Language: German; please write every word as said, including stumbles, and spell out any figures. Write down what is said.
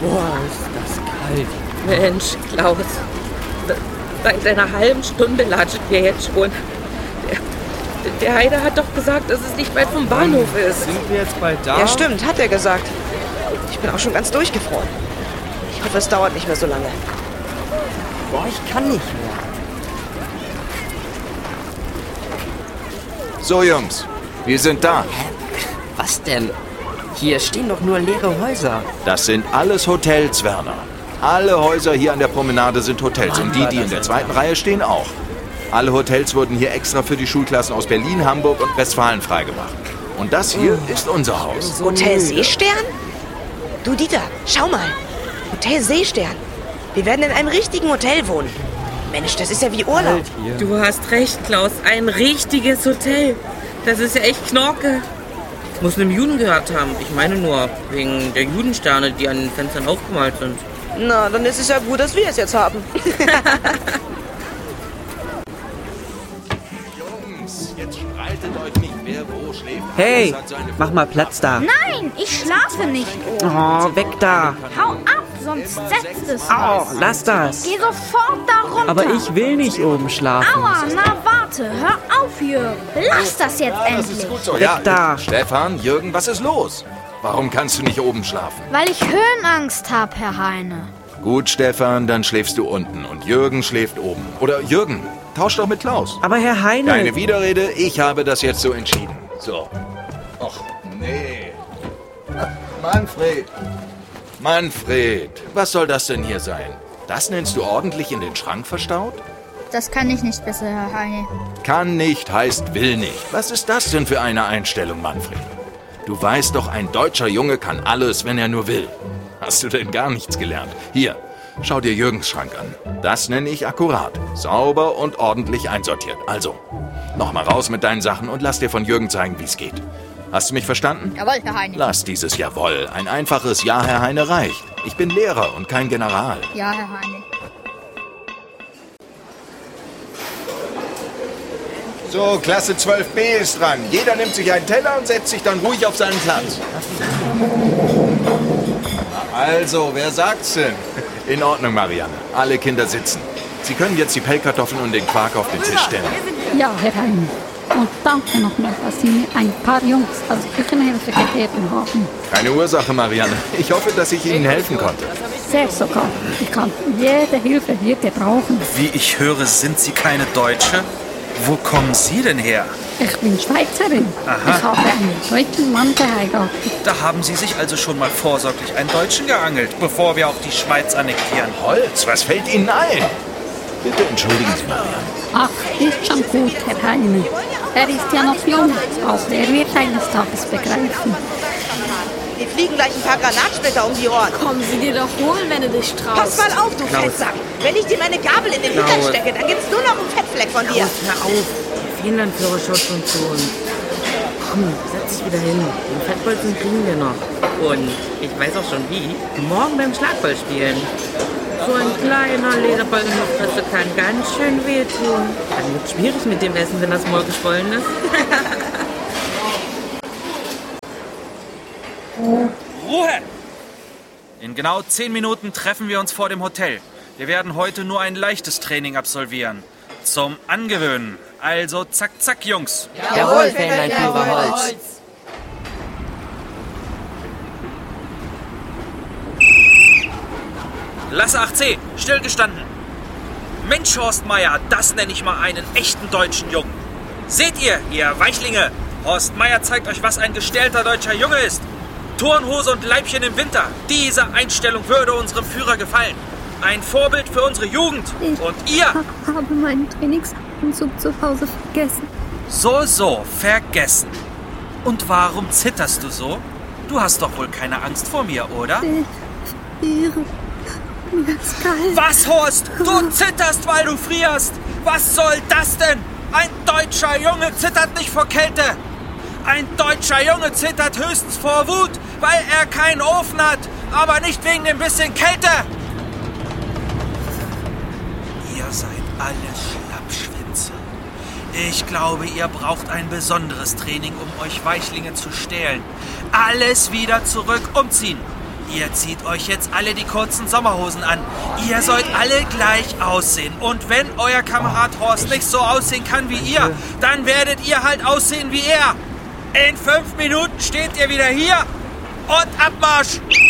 Boah, ist das kalt. Mensch, Klaus. Seit einer halben Stunde latschen wir jetzt schon. Der, der Heider hat doch gesagt, dass es nicht weit vom Bahnhof ist. Sind wir jetzt bald da? Ja, stimmt, hat er gesagt. Ich bin auch schon ganz durchgefroren. Ich hoffe, es dauert nicht mehr so lange. Boah, ich kann nicht mehr. So, Jungs, wir sind da. Was denn? Hier stehen doch nur leere Häuser. Das sind alles Hotels, Werner. Alle Häuser hier an der Promenade sind Hotels und die, die in der zweiten Reihe stehen, auch. Alle Hotels wurden hier extra für die Schulklassen aus Berlin, Hamburg und Westfalen freigemacht. Und das hier ist unser Haus. Hotel Seestern? Du, Dieter, schau mal. Hotel Seestern. Wir werden in einem richtigen Hotel wohnen. Mensch, das ist ja wie Urlaub. Du hast recht, Klaus. Ein richtiges Hotel. Das ist ja echt Knorke. Muss einem Juden gehört haben. Ich meine nur, wegen der Judensterne, die an den Fenstern aufgemalt sind. Na, dann ist es ja gut, dass wir es jetzt haben. Jungs, jetzt streitet euch nicht, wer wo schläft. Hey, mach mal Platz da. Nein, ich schlafe nicht oben. Oh, weg da. Hau ab, sonst setzt es Oh, was. lass das. Geh sofort da runter. Aber ich will nicht oben schlafen. Aua, na warte, hör auf, Jürgen. Lass das jetzt Das endlich. ist gut so. Weg Ja, da. Stefan, Jürgen, was ist los? Warum kannst du nicht oben schlafen? Weil ich Höhenangst hab, Herr Heine. Gut, Stefan, dann schläfst du unten und Jürgen schläft oben. Oder Jürgen, tausch doch mit Klaus. Aber Herr Heine... Keine Widerrede, ich habe das jetzt so entschieden. So. Och, nee. Manfred. Manfred, was soll das denn hier sein? Das nennst du ordentlich in den Schrank verstaut? Das kann ich nicht besser, Herr Heine. Kann nicht heißt will nicht. Was ist das denn für eine Einstellung, Manfred? Du weißt doch, ein deutscher Junge kann alles, wenn er nur will. Hast du denn gar nichts gelernt? Hier, schau dir Jürgens Schrank an. Das nenne ich akkurat. Sauber und ordentlich einsortiert. Also, noch mal raus mit deinen Sachen und lass dir von Jürgen zeigen, wie es geht. Hast du mich verstanden? Jawohl, Herr Heine. Lass dieses Jawohl. Ein einfaches Ja, Herr Heine, reicht. Ich bin Lehrer und kein General. Ja, Herr Heine. So, Klasse zwölf b ist dran. Jeder nimmt sich einen Teller und setzt sich dann ruhig auf seinen Platz. Also, wer sagt's denn? In Ordnung, Marianne. Alle Kinder sitzen. Sie können jetzt die Pellkartoffeln und den Quark auf den Tisch stellen. Ja, Herr Heine. Und danke nochmal, dass Sie mir ein paar Jungs als Küchenhilfe gegeben haben. Keine Ursache, Marianne. Ich hoffe, dass ich Ihnen helfen konnte. Sehr sogar. Ich kann jede Hilfe hier gebrauchen. Wie ich höre, sind Sie keine Deutsche? Wo kommen Sie denn her? Ich bin Schweizerin. Aha. Ich habe einen deutschen Mann geheiratet. Da haben Sie sich also schon mal vorsorglich einen Deutschen geangelt, bevor wir auch die Schweiz annektieren. Holz, was fällt Ihnen ein? Bitte entschuldigen Sie, Marianne. Ach, ist schon gut, Herr Heine. Er ist ja noch jung, auch er wird eines Tages begreifen. Wir fliegen gleich ein paar Granatsplitter um die Ohren. Kommen sie dir doch holen, wenn du dich traust. Pass mal auf, du Fettsack. Wenn ich dir meine Gabel in den Hintern Klaus. stecke, dann gibt's nur noch einen Fettfleck von dir. Klaus, hör auf. Der Finnlandführer schaut schon zu uns. Komm, setz dich wieder hin. Den Fettbolzen kriegen wir noch. Und ich weiß auch schon wie. Morgen beim Schlagball spielen. So ein kleiner Lederball in der Fresse kann ganz schön wehtun. Dann wird schwierig mit dem Essen, wenn das Maul geschwollen ist. Ruhe! In genau zehn Minuten treffen wir uns vor dem Hotel. Wir werden heute nur ein leichtes Training absolvieren. Zum Angewöhnen. Also zack, zack, Jungs. Jawohl, Fähnlein-Führer Holz. Klasse acht c, stillgestanden. Mensch, Horst Meier, das nenne ich mal einen echten deutschen Jungen. Seht ihr, ihr Weichlinge, Horst Meier zeigt euch, was ein gestellter deutscher Junge ist. Turnhose und Leibchen im Winter. Diese Einstellung würde unserem Führer gefallen. Ein Vorbild für unsere Jugend. Und ihr? Ich habe meinen Trainingsanzug zu Hause vergessen. So, so, vergessen. Und warum zitterst du so? Du hast doch wohl keine Angst vor mir, oder? Ihre. Mir ist kalt. Was, Horst? Du zitterst, weil du frierst. Was soll das denn? Ein deutscher Junge zittert nicht vor Kälte. Ein deutscher Junge zittert höchstens vor Wut, weil er keinen Ofen hat, aber nicht wegen dem bisschen Kälte. Ihr seid alle Schlappschwänze. Ich glaube, ihr braucht ein besonderes Training, um euch Weichlinge zu stählen. Alles wieder zurück umziehen. Ihr zieht euch jetzt alle die kurzen Sommerhosen an. Ihr sollt alle gleich aussehen. Und wenn euer Kamerad Horst nicht so aussehen kann wie ihr, dann werdet ihr halt aussehen wie er. In fünf Minuten steht ihr wieder hier und Abmarsch!